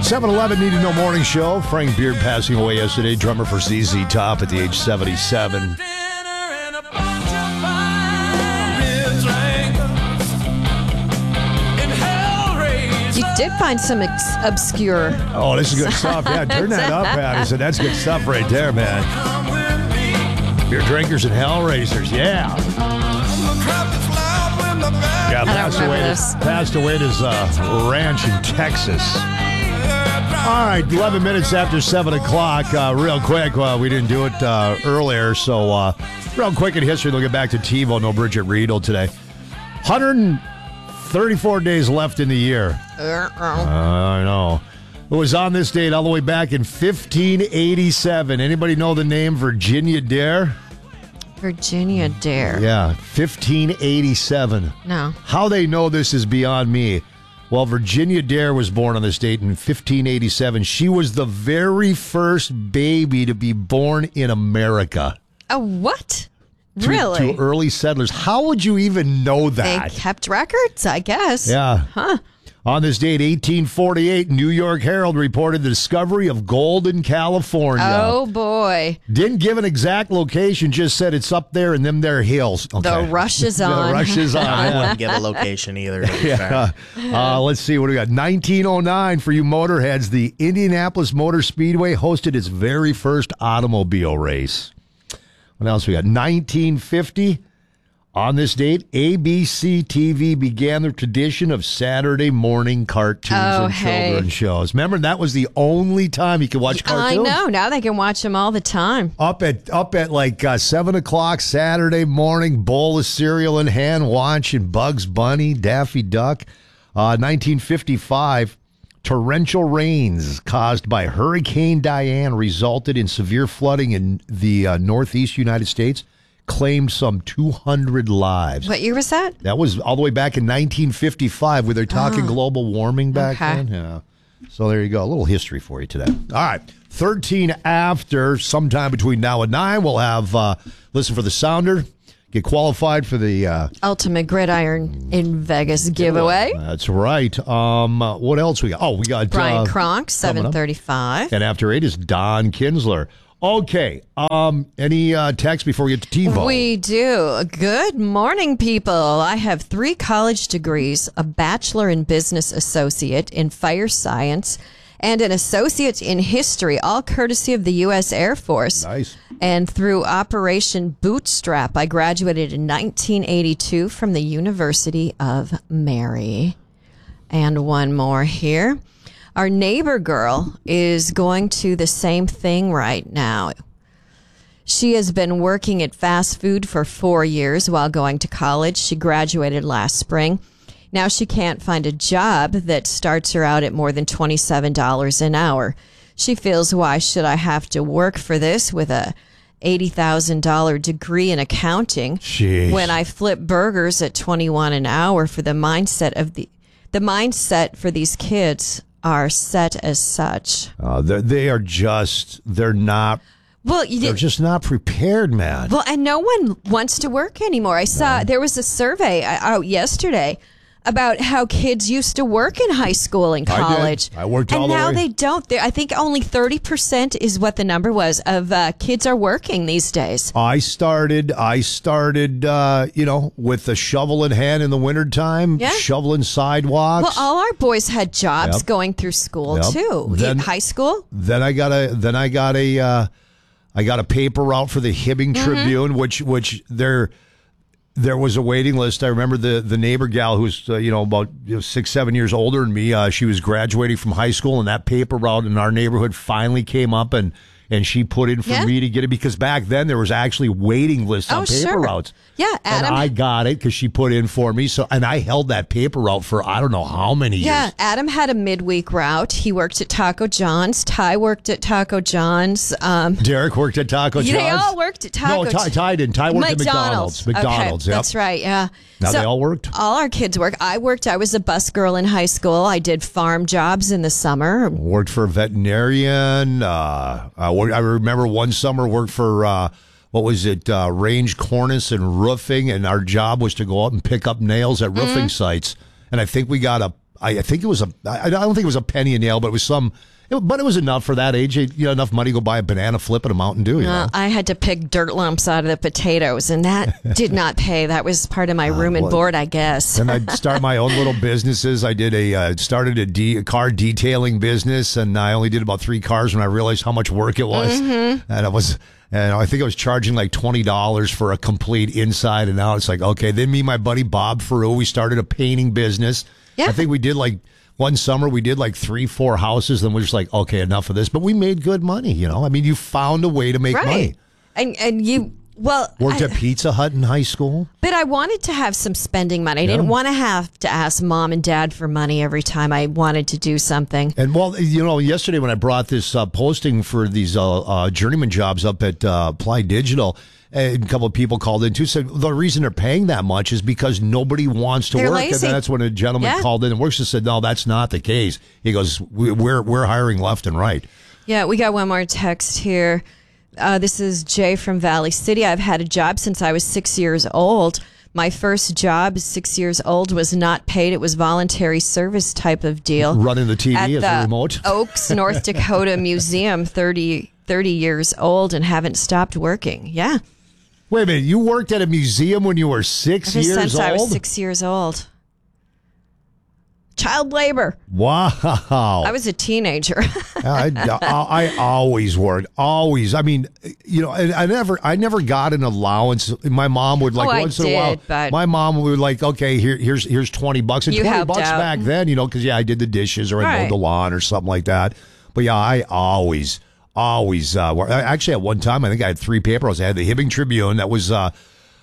7-Eleven Need to Know Morning Show. Frank Beard passing away yesterday, drummer for ZZ Top at the age 77. You did find some obscure. Oh, this is good stuff. Yeah, turn that up, Patty. So that's good stuff right there, man. Beer drinkers and Hellraisers, yeah. Yeah, passed away at his ranch in Texas. All right, 11 minutes after 7 o'clock. Real quick, we didn't do it earlier, so real quick in history, they'll get back to TiVo. No Bridget Riedel today. 134 days left in the year. I know. It was on this date all the way back in 1587. Anybody know the name Virginia Dare? Virginia Dare. Yeah, 1587. No. How they know this is beyond me. Well, Virginia Dare was born on this date in 1587. She was the very first baby to be born in America. Oh, what? Really? To early settlers. How would you even know that? They kept records, I guess. Yeah. Huh. On this date, 1848, New York Herald reported the discovery of gold in California. Oh, boy. Didn't give an exact location, just said it's up there in them there hills. Okay. The rush is on. The rush is on. I wouldn't give a location either. Let's see, what do we got? 1909, for you motorheads, the Indianapolis Motor Speedway hosted its very first automobile race. What else we got? 1950. On this date, ABC TV began the tradition of Saturday morning cartoons and children's shows. Remember, that was the only time you could watch cartoons? I know. Now they can watch them all the time. Up at like 7 o'clock Saturday morning, bowl of cereal in hand, watching Bugs Bunny, Daffy Duck. 1955, torrential rains caused by Hurricane Diane resulted in severe flooding in the northeast United States. Claimed some 200 lives. What year was that? That was all the way back in 1955. Were they talking global warming back then? Yeah. So there you go. A little history for you today. All right. 13 after, sometime between now and 9, we'll have Listen for the Sounder. Get qualified for the Ultimate Gridiron in Vegas giveaway. That's right. What else we got? Oh, we got Brian Kronk, 7:35. And after 8 is Don Kinsler. Okay. Any text before we get to TiVo? We do. Good morning, people. I have 3 college degrees, a bachelor in business associate in fire science, and an associate in history, all courtesy of the U.S. Air Force. Nice. And through Operation Bootstrap, I graduated in 1982 from the University of Mary. And one more here. Our neighbor girl is going to the same thing right now. She has been working at fast food for 4 years while going to college. She graduated last spring. Now she can't find a job that starts her out at more than $27 an hour. She feels, why should I have to work for this with a $80,000 degree in accounting? Jeez. When I flip burgers at $21 an hour? For the mindset for these kids are set as such. They're just not prepared, man. Well, and no one wants to work anymore. I saw there was a survey out yesterday about how kids used to work in high school and college. I worked all the way. And now they don't. I think only 30% is what the number was of kids are working these days. I started, with a shovel in hand in the wintertime, shoveling sidewalks. Well, all our boys had jobs going through school too. High school. Then I got a paper route for the Hibbing Tribune, which there was a waiting list. I remember the neighbor gal who's about 6-7 years older than me. She was graduating from high school, and that paper route in our neighborhood finally came up, and she put in for me to get it, because back then there was actually waiting lists on paper routes. Yeah, Adam. And I got it because she put in for me. So, and I held that paper route for I don't know how many years. Yeah, Adam had a midweek route. He worked at Taco John's. Ty worked at Taco John's. Derek worked at Taco John's. They all worked at Taco John's. No, Ty didn't. Ty worked at McDonald's. McDonald's, okay, that's right, yeah. Now they all worked? All our kids work. I worked. I was a bus girl in high school. I did farm jobs in the summer. Worked for a veterinarian. I remember one summer worked for... range cornice and roofing, and our job was to go out and pick up nails at roofing sites. And I think we got I think it was I don't think it was a penny a nail, but it was but it was enough for that age. Enough money to go buy a banana, flip, and a Mountain Dew. I had to pick dirt lumps out of the potatoes, and that did not pay. That was part of my room and board, I guess. And I'd start my own little businesses. I did started a car detailing business, and I only did about 3 cars when I realized how much work it was. And I think I was charging like $20 for a complete inside and out. It's like, okay. Then me and my buddy Bob Farou, we started a painting business. Yeah. I think we did one summer we did 3-4 houses. Then we're just like, okay, enough of this. But we made good money. I mean, you found a way to make money. And you worked at Pizza Hut in high school. But I wanted to have some spending money. I didn't want to have to ask mom and dad for money every time I wanted to do something. And yesterday when I brought this posting for these journeyman jobs up at Apply Digital, and a couple of people called in too, said the reason they're paying that much is because nobody wants to work. Lazy. And then that's when a gentleman called in and works and said, no, that's not the case. He goes, we're hiring left and right. Yeah, we got one more text here. This is Jay from Valley City. I've had a job since I was 6 years old. My first job, 6 years old, was not paid. It was voluntary service type of deal. Running the TV as a remote. Oaks, North Dakota Museum, 30 years old and haven't stopped working. Yeah. Wait a minute. You worked at a museum when you were 6 years old? Since I was 6 years old. Child labor. Wow. I was a teenager. I always worked. Always. I mean, I never got an allowance. My mom would once in a while. But my mom would okay, here's $20. And $20 back then, because I did the dishes or I mowed the lawn or something like that. But yeah, I always worked. Actually, at one time, I think I had 3 papers. I had the Hibbing Tribune. That was I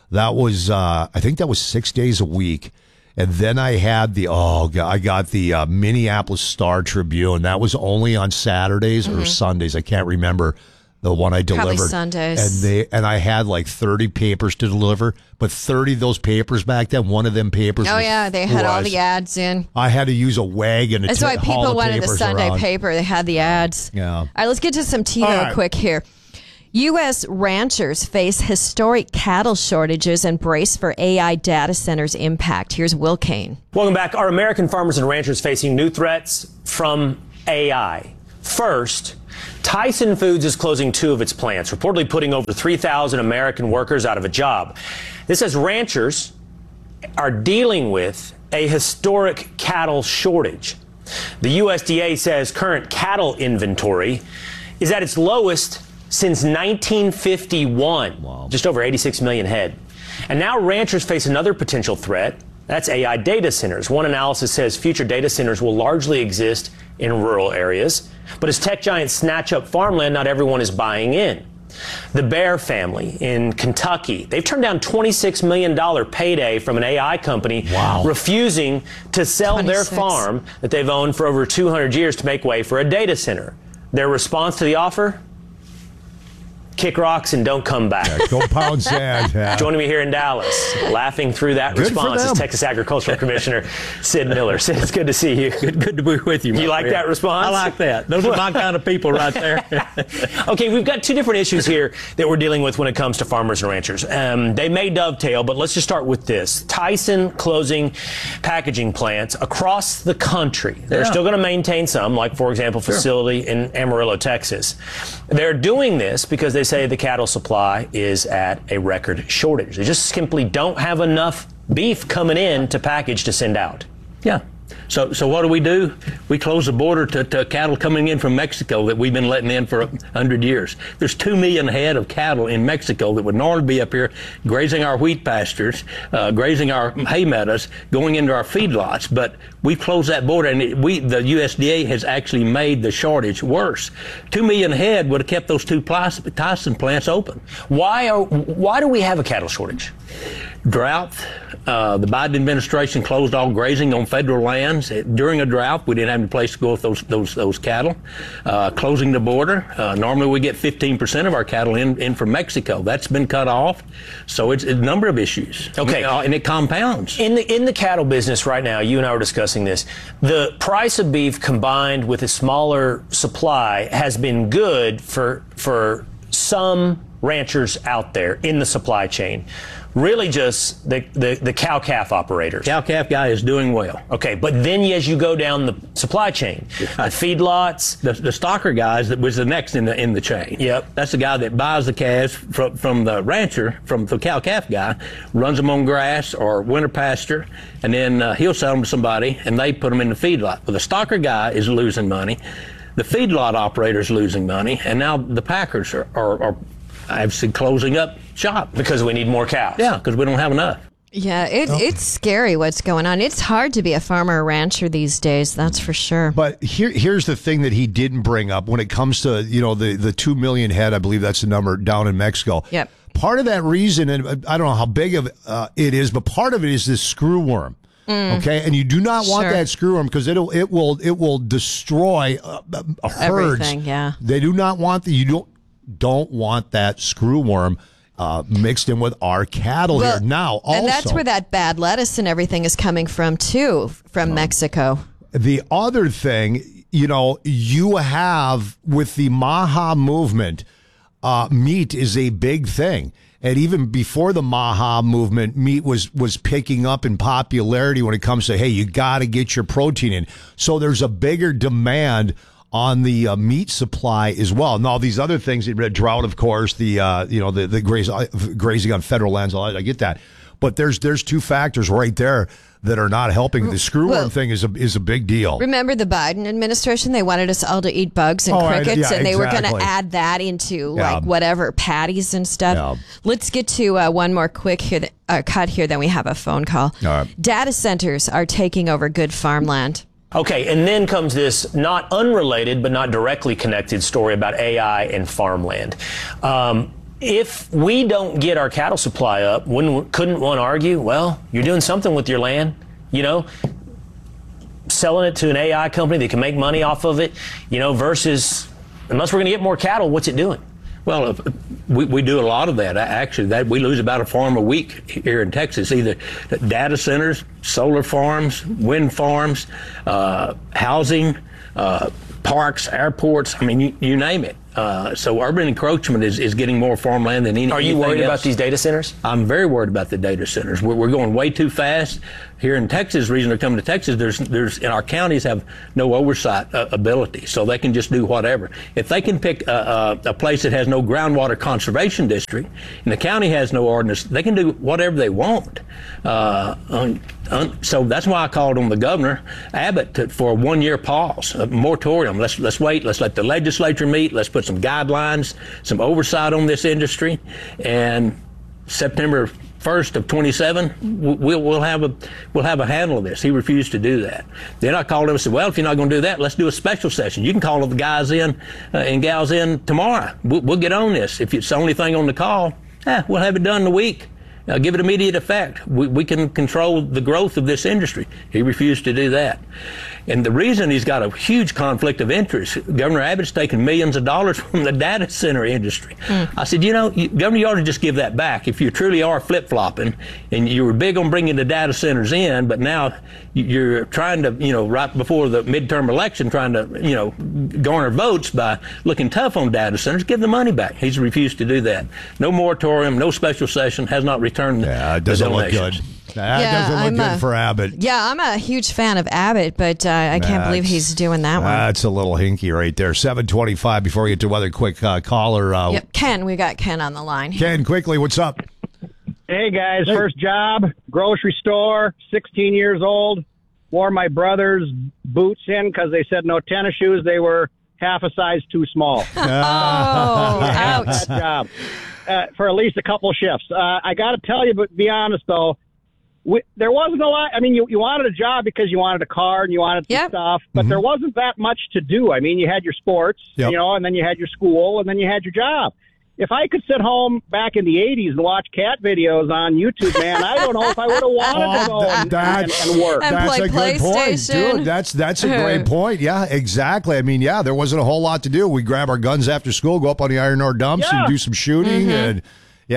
think that was 6 days a week. And then I had I got the Minneapolis Star Tribune. That was only on Saturdays or Sundays. I can't remember the one I delivered. Probably Sundays. And I had 30 papers to deliver, but 30 of those papers back then, one of them papers. Oh yeah, they had all the ads in. I had to use a wagon. That's why people wanted the Sunday paper. They had the ads. Yeah. All right, let's get to some TiVo quick here. U.S. ranchers face historic cattle shortages and brace for AI data centers' impact. Here's Will Kane. Welcome back. Are American farmers and ranchers facing new threats from AI? First, Tyson Foods is closing 2 of its plants, reportedly putting over 3,000 American workers out of a job. This as ranchers are dealing with a historic cattle shortage. The USDA says current cattle inventory is at its lowest since 1951, just over 86 million head. And now ranchers face another potential threat. That's AI data centers. One analysis says future data centers will largely exist in rural areas. But as tech giants snatch up farmland, not everyone is buying in. The Bear family in Kentucky, they've turned down $26 million payday from an AI company, refusing to sell their farm that they've owned for over 200 years to make way for a data center. Their response to the offer? Kick rocks and don't come back. Yeah, go pound sand. Yeah. Joining me here in Dallas, laughing through that response, is Texas Agricultural Commissioner Sid Miller. Sid, it's good to see you. Good to be with you. You like that response? I like that. Those are my kind of people right there. Okay, we've got 2 different issues here that we're dealing with when it comes to farmers and ranchers. They may dovetail, but let's just start with this. Tyson closing packaging plants across the country. They're still going to maintain some, like, for example, facility in Amarillo, Texas. They're doing this because they say the cattle supply is at a record shortage. They just simply don't have enough beef coming in to package to send out. Yeah. So what do? We close the border to cattle coming in from Mexico that we've been letting in for 100 years. There's 2 million head of cattle in Mexico that would normally be up here grazing our wheat pastures, grazing our hay meadows, going into our feedlots. But we've closed that border, and the USDA has actually made the shortage worse. 2 million head would have kept those 2 Tyson plants open. Why do we have a cattle shortage? Drought. The Biden administration closed all grazing on federal lands. During a drought, we didn't have a place to go with those cattle. Closing the border. Normally we get 15% of our cattle in from Mexico. That's been cut off. So it's a number of issues. Okay. And it compounds. In the cattle business right now, you and I were discussing this, the price of beef combined with a smaller supply has been good for some ranchers out there in the supply chain. really just the cow-calf operators. Cow-calf guy is doing well. Okay, but then as you go down the supply chain, the feedlots, the stocker guys that was the next in the chain. Yep. That's the guy that buys the calves from the rancher, from the cow-calf guy, runs them on grass or winter pasture, and then he'll sell them to somebody, and they put them in the feedlot. But the stocker guy is losing money. The feedlot operator is losing money, and now the packers are I've seen closing up shop. Because we need more cows. Yeah, because we don't have enough. Yeah, it's scary what's going on. It's hard to be a farmer or rancher these days, that's for sure. But here's the thing that he didn't bring up when it comes to, the 2 million head, I believe that's the number down in Mexico. Yep. Part of that reason, and I don't know how big of it is, but part of it is this screw worm. Okay, and you do not want that screwworm because it will destroy herds. Everything, yeah. They do not want you don't want that screwworm mixed in with our cattle here now. Also, and that's where that bad lettuce and everything is coming from too, from Mexico. The other thing, you have with the Maha movement, meat is a big thing. And even before the Maha movement, meat was picking up in popularity when it comes to, hey, you got to get your protein in. So there's a bigger demand on the meat supply as well. And all these other things, the drought, of course, the grazing on federal lands, I get that. But there's two factors right there that are not helping. The screwworm thing is a big deal. Remember the Biden administration? They wanted us all to eat bugs and crickets, and they were going to add that into like whatever patties and stuff. Yeah. Let's get to one more quick here, cut here. Then we have a phone call. All right. Data centers are taking over good farmland. Okay, and then comes this not unrelated but not directly connected story about AI and farmland. If we don't get our cattle supply up, couldn't one argue, well, you're doing something with your land, selling it to an AI company that can make money off of it, versus unless we're going to get more cattle, what's it doing? Well, we do a lot of that. Actually, we lose about a farm a week here in Texas, either data centers, solar farms, wind farms, housing, parks, airports. I mean, you name it. So urban encroachment is getting more farmland than anything else. Are you worried about these data centers? I'm very worried about the data centers. We're going way too fast. Here in Texas, the reason they're coming to Texas, there's in our counties have no oversight ability, so they can just do whatever. If they can pick a place that has no groundwater conservation district, and the county has no ordinance, they can do whatever they want. So that's why I called on the governor, Abbott, for a 1-year pause, a moratorium. Let's wait. Let's let the legislature meet. Let's put some guidelines, some oversight on this industry, and September 1st of 27, we'll have a handle of this. He refused to do that. Then I called him and said, well, if you're not going to do that, let's do a special session. You can call the guys in and gals in tomorrow. We'll get on this. If it's the only thing on the call, we'll have it done in a week. Give it immediate effect. We can control the growth of this industry. He refused to do that. And the reason he's got a huge conflict of interest, Governor Abbott's taking millions of dollars from the data center industry. I said, Governor, you ought to just give that back. If you truly are flip-flopping, and you were big on bringing the data centers in, but now you're trying to, right before the midterm election, trying to, garner votes by looking tough on data centers, give the money back. He's refused to do that. No moratorium, no special session, has not returned it doesn't look good. That doesn't look good for Abbott. Yeah, I'm a huge fan of Abbott, but I can't believe he's doing that one. That's a little hinky right there. 7:25 before we get to weather. Quick caller. Yep, Ken. We got Ken on the line. Ken, quickly, what's up? Hey, guys. First job, grocery store, 16 years old. Wore my brother's boots in because they said no tennis shoes. They were half a size too small. Oh, ouch. That job. For at least a couple shifts. I got to tell you, but be honest, though, there wasn't a lot. I mean, you wanted a job because you wanted a car and you wanted some stuff, but there wasn't that much to do. I mean, you had your sports, and then you had your school, and then you had your job. If I could sit home back in the 80s and watch cat videos on YouTube, man, I don't know if I would have wanted to go and work. And that's play a good point, dude. That's a great point. Yeah, exactly. I mean, there wasn't a whole lot to do. We grab our guns after school, go up on the iron ore dumps and do some shooting, and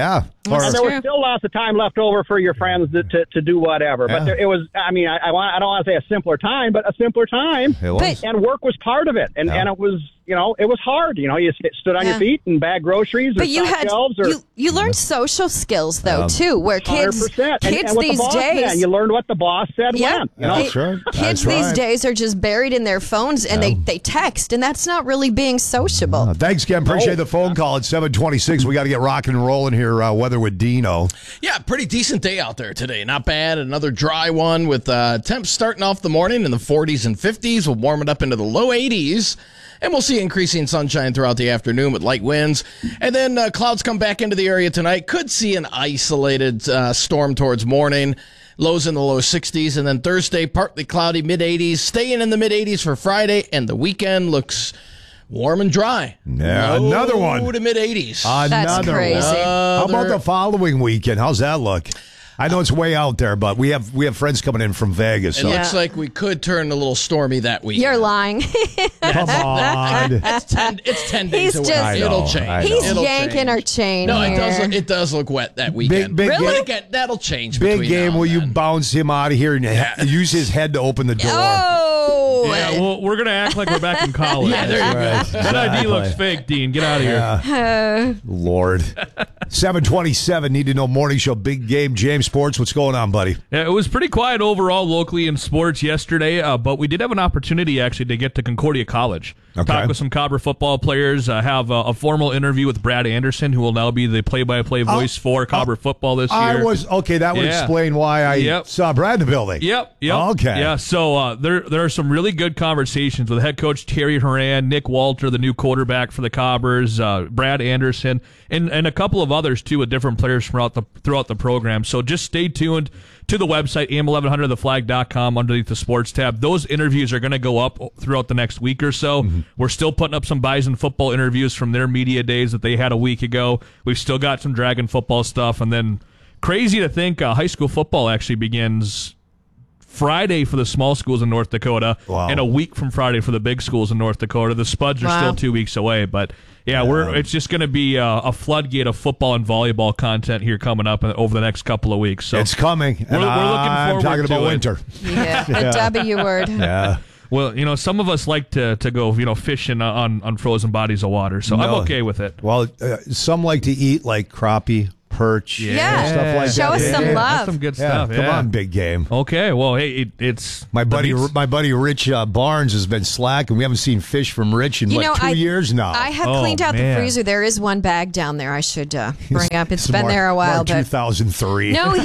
And there was still lots of time left over for your friends to do whatever. Yeah. But it was, I don't want to say a simpler time, but a simpler time. It was. And work was part of it. And it was, it was hard. You stood on your feet and bagged groceries or stocked shelves. You learned social skills, though, too, where kids 100%. Kids and these days. you learned what the boss said when. That's right. Kids these days are just buried in their phones and they text, and that's not really being sociable. Thanks, Ken. Appreciate the phone call at 7:26. We got to get rocking and rolling here. Weather with Dino. Yeah, pretty decent day out there today. Not bad. Another dry one with temps starting off the morning in the 40s and 50s. We'll warm it up into the low 80s. And we'll see increasing sunshine throughout the afternoon with light winds. And then clouds come back into the area tonight. Could see an isolated storm towards morning. Lows in the low 60s. And then Thursday, partly cloudy, mid-80s. Staying in the mid-80s for Friday. And the weekend looks warm and dry. Yeah, another one. Low to mid-80s. That's crazy. How about the following weekend? How's that look? I know it's way out there, but we have friends coming in from Vegas. It looks like we could turn a little stormy that weekend. You're lying. Come on. It's 10 days away. It'll change. He's yanking our chain. No, here. it does look wet that weekend. Big really? game. That'll change. Big game. Will you bounce him out of here and use his head to open the door? Oh! Yeah, well, we're going to act like we're back in college. Yeah, there you go. That ID looks fake, Dean. Get out of here. Lord. 7:27. Need to know morning show. Big game. James Sports. What's going on, buddy? Yeah, it was pretty quiet overall locally in sports yesterday, but we did have an opportunity actually to get to Concordia College. Okay. Talk with some Cobra football players, have a formal interview with Brad Anderson, who will now be the play-by-play voice for Cobra football this year. That would explain why I saw Brad in the building. Yep. Okay. Yeah, so there are some really good conversations with head coach Terry Horan, Nick Walter, the new quarterback for the Cobbers, Brad Anderson, and a couple of others, too, with different players throughout the program. So just stay tuned to the website, am1100theflag.com, underneath the sports tab. Those interviews are going to go up throughout the next week or so. Mm-hmm. We're still putting up some Bison football interviews from their media days that they had a week ago. We've still got some Dragon football stuff. And then crazy to think high school football actually begins Friday for the small schools in North Dakota, and a week from Friday for the big schools in North Dakota. The Spuds are still 2 weeks away, but it's just going to be a floodgate of football and volleyball content here coming up over the next couple of weeks. So it's coming. We're looking forward I'm talking to about it. winter. Yeah, the W word. Yeah. Well, some of us like to go, fishing on frozen bodies of water, so I'm okay with it. Well, some like to eat like crappie, perch, stuff like that. Show us some love. That's some good stuff. Come on, big game. Okay, well, hey, it's my buddy Rich Barnes has been slack, and we haven't seen fish from Rich in 2 years now. I have cleaned out the freezer. There is one bag down there I should bring up. It's been there a while, but 2003. No,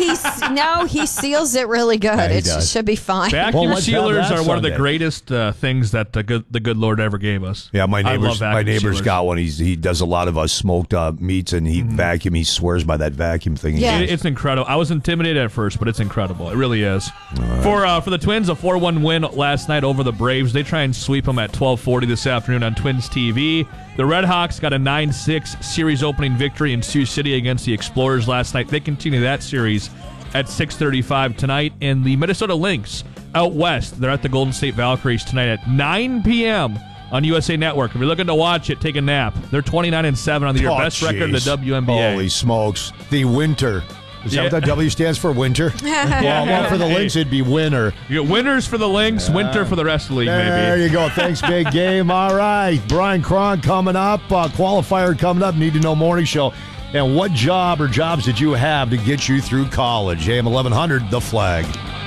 he seals it really good. Yeah, It should be fine. Vacuum sealers are one of the greatest things that the good Lord ever gave us. Yeah, my neighbor's sealers. got one. He does a lot of smoked meats, and he He swears by that vacuum thing. Yeah. It's incredible. I was intimidated at first, but it's incredible. It really is. Right. For the Twins, a 4-1 win last night over the Braves. They try and sweep them at 12:40 this afternoon on Twins TV. The Red Hawks got a 9-6 series opening victory in Sioux City against the Explorers last night. They continue that series at 6:35 tonight. And the Minnesota Lynx out west, they're at the Golden State Valkyries tonight at 9 p.m. on USA Network. If you're looking to watch it, take a nap. They're 29-7 on the year. Best record in the WNBA. Holy smokes. The winter. Is that what that W stands for? Winter? well, for the Lynx, it'd be winter. You get winners for the Lynx, winter for the rest of the league, maybe. There you go. Thanks, big game. All right. Brian Cron coming up. Qualifier coming up. Need to know morning show. And what job or jobs did you have to get you through college? AM 1100, The Flag.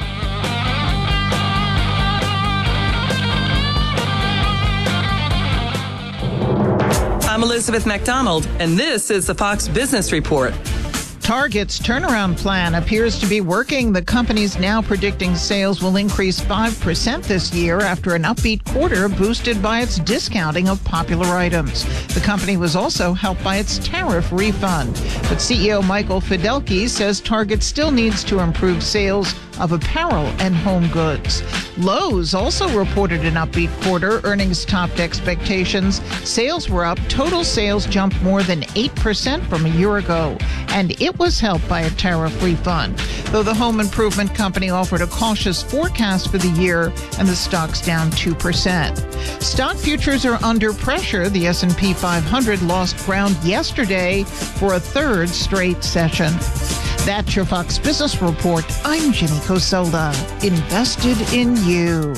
I'm Elizabeth McDonald, and this is the Fox Business Report. Target's turnaround plan appears to be working. The company's now predicting sales will increase 5% this year after an upbeat quarter boosted by its discounting of popular items. The company was also helped by its tariff refund. But CEO Michael Fidelki says Target still needs to improve sales of apparel and home goods. Lowe's also reported an upbeat quarter. Earnings topped expectations. Sales were up. Total sales jumped more than 8% from a year ago, and it was helped by a tariff refund. Though the home improvement company offered a cautious forecast for the year, and the stock's down 2%. Stock futures are under pressure. The S&P 500 lost ground yesterday for a third straight session. That's your Fox Business Report. I'm Jimmy Coselda. Invested in you.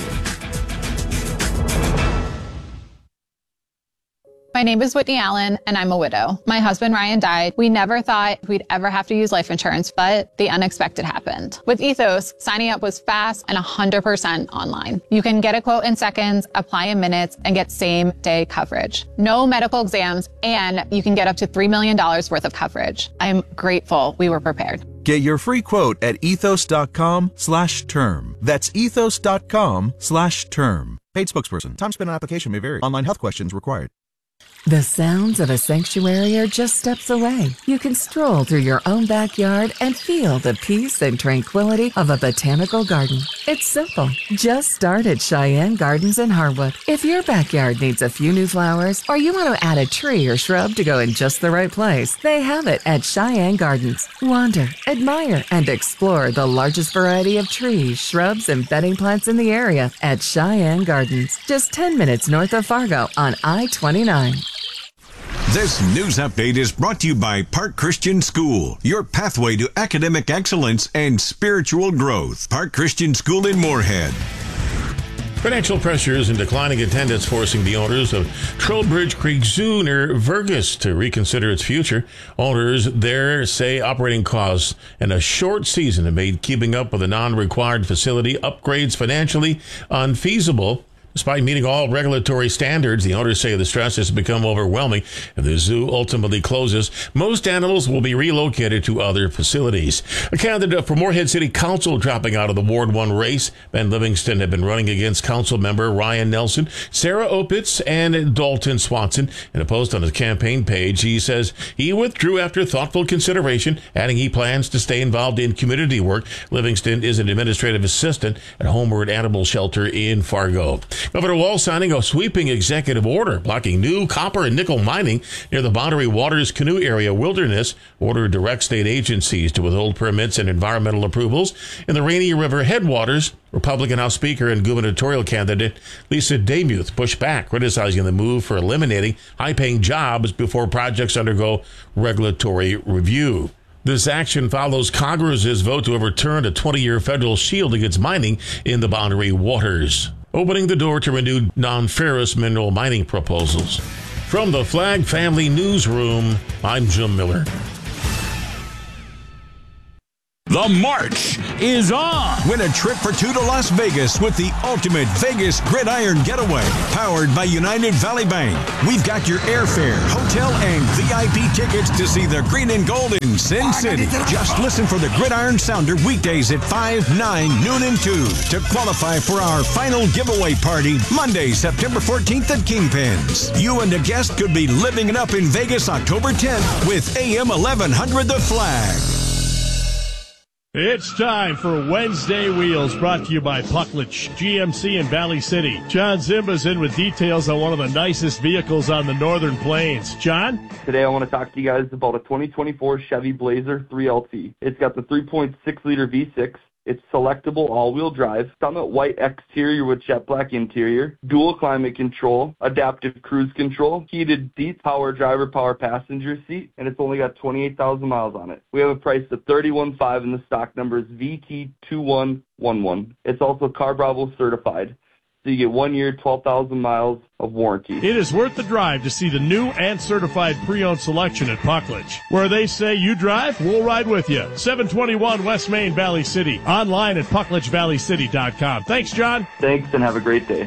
My name is Whitney Allen, and I'm a widow. My husband, Ryan, died. We never thought we'd ever have to use life insurance, but the unexpected happened. With Ethos, signing up was fast and 100% online. You can get a quote in seconds, apply in minutes, and get same-day coverage. No medical exams, and you can get up to $3 million worth of coverage. I'm grateful we were prepared. Get your free quote at ethos.com/term. That's ethos.com/term. Paid spokesperson. Time spent on application may vary. Online health questions required. The sounds of a sanctuary are just steps away. You can stroll through your own backyard and feel the peace and tranquility of a botanical garden. It's simple. Just start at Cheyenne Gardens in Harwood. If your backyard needs a few new flowers or you want to add a tree or shrub to go in just the right place, they have it at Cheyenne Gardens. Wander, admire, and explore the largest variety of trees, shrubs, and bedding plants in the area at Cheyenne Gardens, just 10 minutes north of Fargo on I-29. This news update is brought to you by Park Christian School, your pathway to academic excellence and spiritual growth. Park Christian School in Moorhead. Financial pressures and declining attendance forcing the owners of Trowbridge Creek Zoo near Vergas to reconsider its future. Owners there say operating costs and a short season have made keeping up with a non-required facility upgrades financially unfeasible. Despite meeting all regulatory standards, the owners say the stress has become overwhelming. If the zoo ultimately closes, most animals will be relocated to other facilities. A candidate for Moorhead City Council dropping out of the Ward 1 race. Ben Livingston had been running against council member Ryan Nelson, Sarah Opitz, and Dalton Swanson. In a post on his campaign page, he says he withdrew after thoughtful consideration, adding he plans to stay involved in community work. Livingston is an administrative assistant at Homeward Animal Shelter in Fargo. Governor Walz signing a sweeping executive order blocking new copper and nickel mining near the Boundary Waters Canoe Area Wilderness. Order directs state agencies to withhold permits and environmental approvals in the Rainy River headwaters. Republican House Speaker and gubernatorial candidate Lisa Demuth pushed back, criticizing the move for eliminating high-paying jobs before projects undergo regulatory review. This action follows Congress's vote to overturn a 20-year federal shield against mining in the Boundary Waters, opening the door to renewed non-ferrous mineral mining proposals. From the Flag Family Newsroom, I'm Jim Miller. The march is on. Win a trip for two to Las Vegas with the ultimate Vegas Gridiron Getaway, powered by United Valley Bank. We've got your airfare, hotel, and VIP tickets to see the green and gold in Sin City. Just listen for the Gridiron Sounder weekdays at 5, 9, noon, and 2 to qualify for our final giveaway party Monday, September 14th at Kingpins. You and a guest could be living it up in Vegas October 10th with AM 1100 The Flag. It's time for Wednesday Wheels, brought to you by Pucklich, GMC in Valley City. John Zimba's in with details on one of the nicest vehicles on the Northern Plains. John? Today I want to talk to you guys about a 2024 Chevy Blazer 3LT. It's got the 3.6-liter V6. It's selectable all-wheel drive, Summit white exterior with jet black interior, dual climate control, adaptive cruise control, heated seats, power driver, power passenger seat, and it's only got 28,000 miles on it. We have a price of $31,500 and the stock number is VT2111. It's also Car Bravo certified, so you get 1 year, 12,000 miles of warranty. It is worth the drive to see the new and certified pre-owned selection at Pucklich, where they say you drive, we'll ride with you. 721 West Main, Valley City. Online at PucklichValleyCity.com. Thanks, John. Thanks, and have a great day.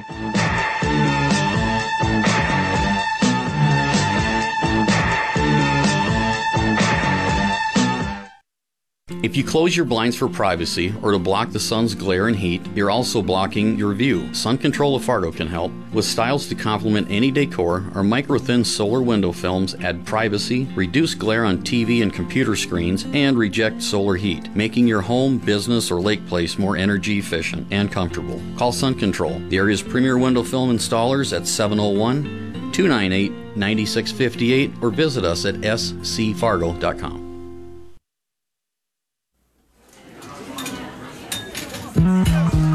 If you close your blinds for privacy or to block the sun's glare and heat, you're also blocking your view. Sun Control of Fargo can help. With styles to complement any decor, our micro-thin solar window films add privacy, reduce glare on TV and computer screens, and reject solar heat, making your home, business, or lake place more energy efficient and comfortable. Call Sun Control, the area's premier window film installers, at 701-298-9658 or visit us at scfargo.com.